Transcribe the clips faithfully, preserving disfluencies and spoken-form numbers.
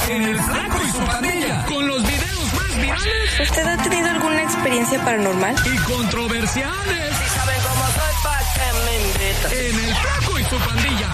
en El Flaco y su Pandilla, con los videos más virales. ¿Usted ha tenido alguna experiencia paranormal? Y controversiales. Si saben cómo soy, pa' que me invitan. En El Flaco y su Pandilla.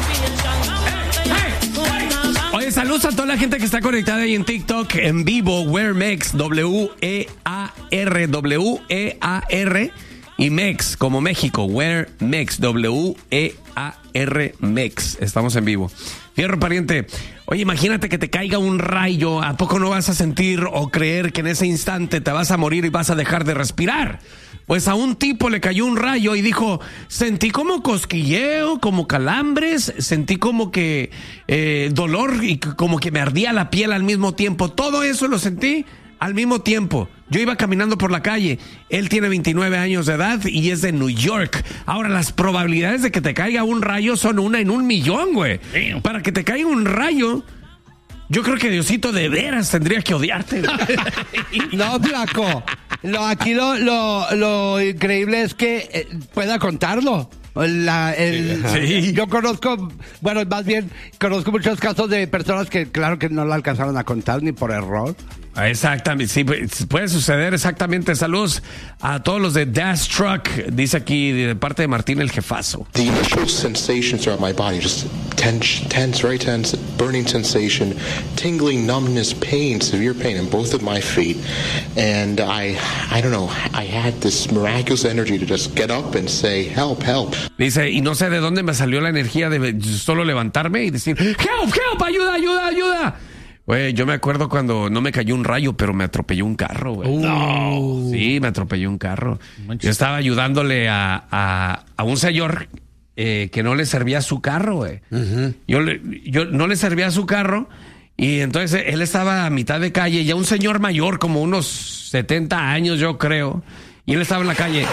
Oye, saludos a toda la gente que está conectada ahí en TikTok, en vivo, Wearmex, W E A R, W E A R, y Mex, como México, Wearmex, W E A R, Mex. Estamos en vivo. Fierro pariente, oye, imagínate que te caiga un rayo, ¿a poco no vas a sentir o creer que en ese instante te vas a morir y vas a dejar de respirar? Pues a un tipo le cayó un rayo y dijo, sentí como cosquilleo, como calambres, sentí como que eh, dolor y como que me ardía la piel al mismo tiempo. Todo eso lo sentí al mismo tiempo. Yo iba caminando por la calle. Él tiene veintinueve años de edad y es de New York. Ahora, las probabilidades de que te caiga un rayo son una en un millón, güey. Damn. Para que te caiga un rayo, yo creo que Diosito de veras tendría que odiarte. No, Flaco. Lo, aquí lo, lo, lo increíble es que eh, pueda contarlo. La, el, sí. Yo conozco, bueno, más bien, conozco muchos casos de personas que, claro, que no la alcanzaron a contar ni por error. Exactamente, sí, puede suceder exactamente. Saludos a todos los de Dash Truck, dice aquí de parte de Martín el jefazo. The initial sensations throughout my body, just tense, tense, very tense, burning sensation, tingling, numbness, pain, severe pain in both of my feet. And I, I don't know, I had this miraculous energy to just get up and say, help, help. Dice, y no sé de dónde me salió la energía de solo levantarme y decir, help, help, ayuda, ayuda, ayuda. Güey, yo me acuerdo cuando no me cayó un rayo, pero me atropelló un carro, güey. Uh, no. Sí, me atropelló un carro. Manches. Yo estaba ayudándole a, a, a un señor eh, que no le servía su carro, güey. Uh-huh. Yo, le, yo no le servía su carro y entonces él estaba a mitad de calle, ya un señor mayor, como unos setenta años, yo creo, y él estaba en la calle.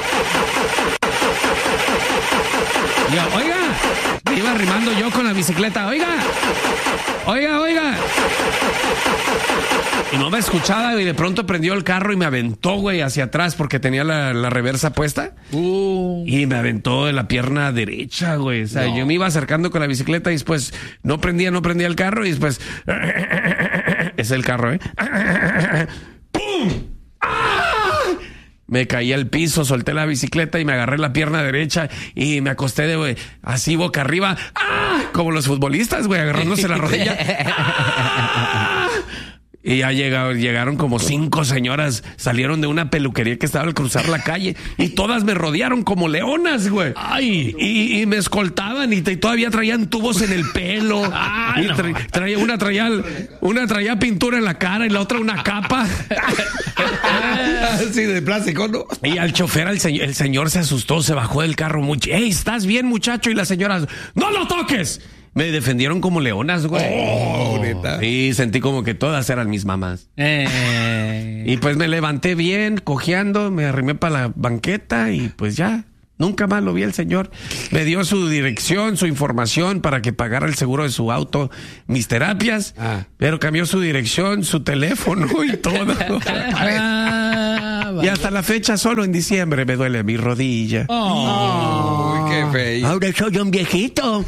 Y yo, oiga, me iba arrimando yo con la bicicleta, oiga, oiga, oiga. Y no me escuchaba y de pronto prendió el carro y me aventó, güey, hacia atrás porque tenía la, la reversa puesta. Uh. Y me aventó de la pierna derecha, güey. O sea, no. Yo me iba acercando con la bicicleta y después no prendía, no prendía el carro y después... Es el carro, ¿eh? ¡Pum! ¡Ah! Me caí al piso, solté la bicicleta y me agarré la pierna derecha y me acosté de, güey, así boca arriba. ¡Ah! Como los futbolistas, güey, agarrándose la rodilla. ¡Ah! Y ya llegaron, llegaron como cinco señoras, salieron de una peluquería que estaba al cruzar la calle y todas me rodearon como leonas, güey. Ay, y, y me escoltaban y, te, y todavía traían tubos en el pelo. Ah, y tra, traía, una, traía, una traía pintura en la cara y la otra una capa. Así de plástico, ¿no? Y al chofer, el señor, el señor se asustó, se bajó del carro mucho. ¡Ey, estás bien, muchacho! Y la señora, ¡no lo toques! Me defendieron como leonas, güey. Oh, bonita. Y sentí como que todas eran mis mamás. Eh. Y pues me levanté bien, cojeando, me arrimé para la banqueta y pues ya, nunca más lo vi el señor. Me dio su dirección, su información para que pagara el seguro de su auto, mis terapias, ah. pero cambió su dirección, su teléfono y todo. Y hasta la fecha, solo en diciembre, me duele mi rodilla. Oh, oh, qué feo. Ahora soy un viejito.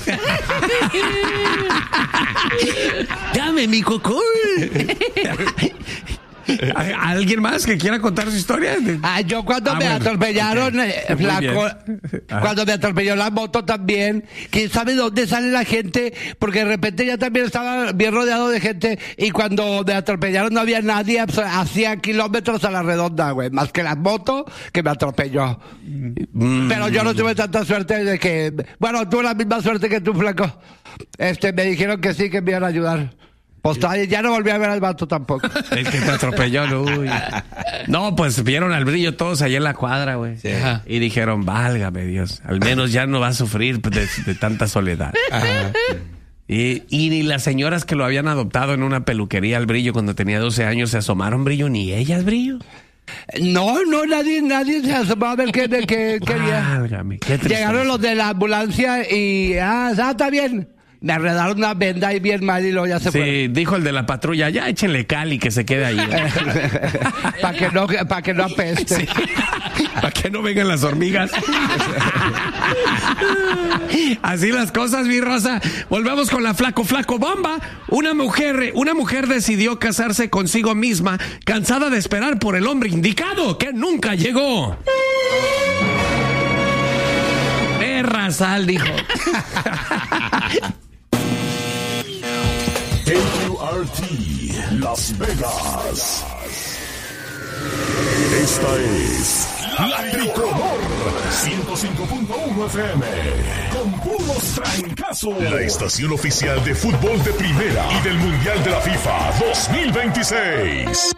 Dame mi cocol. ¿Alguien más que quiera contar su historia? Ah, yo cuando ah, me bueno. atropellaron, okay. eh, flaco, cuando me atropelló la moto también, quién sabe dónde sale la gente, porque de repente ya también estaba bien rodeado de gente y cuando me atropellaron no había nadie, pues, hacía kilómetros a la redonda, güey, más que la moto que me atropelló. Mm. Pero yo no tuve tanta suerte de que, bueno, tuve la misma suerte que tú, flaco. Este, me dijeron que sí, que me iban a ayudar. Pues ya no volví a ver al vato tampoco. El que te atropelló, no. Uy. No, pues vieron al brillo todos allá en la cuadra, güey. Sí. Y dijeron, válgame Dios, al menos ya no va a sufrir de, de tanta soledad. Ajá. Y, y ni las señoras que lo habían adoptado en una peluquería al brillo cuando tenía doce años se asomaron, brillo, ni ellas, brillo. No, no, nadie, nadie se asomó a ver qué, qué quería. Válgame, qué Llegaron los de la ambulancia y, ah, está bien. me arredaron una venda ahí bien mal y luego ya se Sí, fue. dijo el de la patrulla, ya échenle cal y que se quede ahí. Para que no, para que no apeste. Sí. Para que no vengan las hormigas. Así las cosas, mi raza. Volvemos con la flaco, flaco bomba. Una mujer, una mujer decidió casarse consigo misma, cansada de esperar por el hombre indicado que nunca llegó. Perra sal, dijo. W R T Las Vegas. Esta es La Tricolor ciento cinco punto uno F M con puros trancazos. La estación oficial de fútbol de primera y del Mundial de la FIFA dos mil veintiséis.